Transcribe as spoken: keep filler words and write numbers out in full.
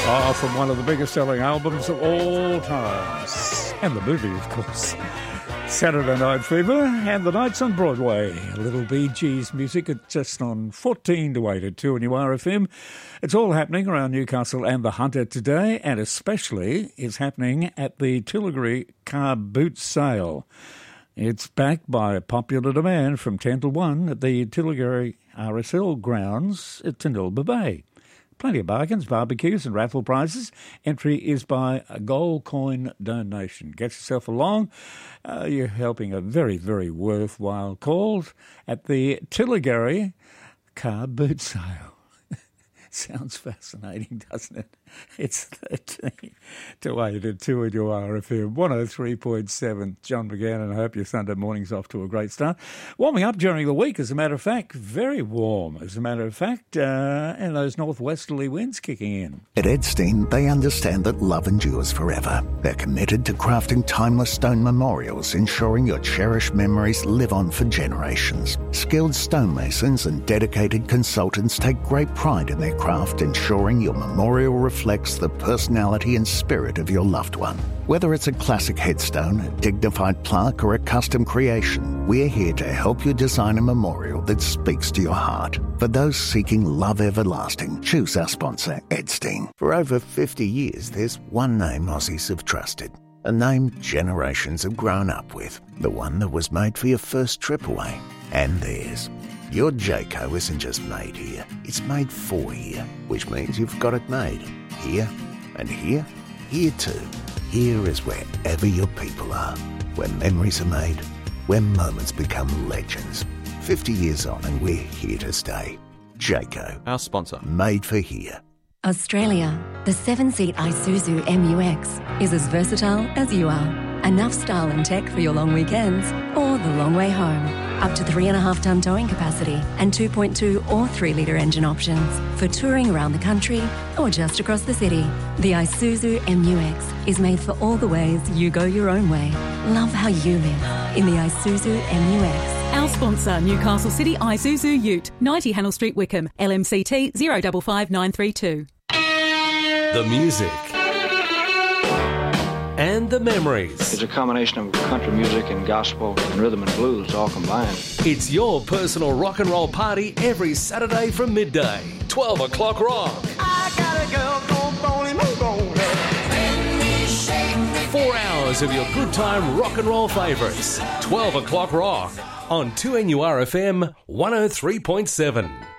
Oh, from one of the biggest selling albums of all times. And the movie, of course. Saturday Night Fever and the Nights on Broadway. A little Bee Gees music at just on fourteen to eight at two on your R F M. It's all happening around Newcastle and the Hunter today, and especially it's happening at the Tilligary Car Boot Sale. It's backed by popular demand from ten to one at the Tilligary R S L grounds at Tinilba Bay. Plenty of bargains, barbecues and raffle prizes. Entry is by a gold coin donation. Get yourself along. Uh, you're helping a very, very worthwhile cause at the Tilligary Car Boot Sale. Sounds fascinating, doesn't it? It's thirteen to eight at two at your R F M, one oh three point seven. John McGann, and I hope your Sunday morning's off to a great start. Warming up during the week, as a matter of fact, very warm, as a matter of fact, uh, and those northwesterly winds kicking in. At Edstein, they understand that love endures forever. They're committed to crafting timeless stone memorials, ensuring your cherished memories live on for generations. Skilled stonemasons and dedicated consultants take great pride in their craft, ensuring your memorial reflects the personality and spirit of your loved one. Whether it's a classic headstone, a dignified plaque, or a custom creation, we're here to help you design a memorial that speaks to your heart. For those seeking love everlasting, choose our sponsor, Edstein. For over fifty years, there's one name Aussies have trusted. A name generations have grown up with. The one that was made for your first trip away. And theirs. Your Jayco isn't just made here, it's made for here, which means you've got it made. Here, and here, here too. Here is wherever your people are, where memories are made, where moments become legends. fifty years on and we're here to stay. Jayco. Our sponsor. Made for here. Australia, the seven-seat Isuzu M U X is as versatile as you are. Enough style and tech for your long weekends or the long way home. Up to three and a half tonne towing capacity and two point two or three litre engine options for touring around the country or just across the city. The Isuzu M U X is made for all the ways you go your own way. Love how you live in the Isuzu M U X. Our sponsor, Newcastle City Isuzu Ute, ninety Hannell Street, Wickham, L M C T zero five five nine three two. The music and the memories. It's a combination of country music and gospel and rhythm and blues all combined. It's your personal rock and roll party every Saturday from midday. twelve o'clock rock. I got a girl called Bonnie Malone. Four hours of your good time rock and roll favourites. twelve o'clock rock on two N U R F M one oh three point seven.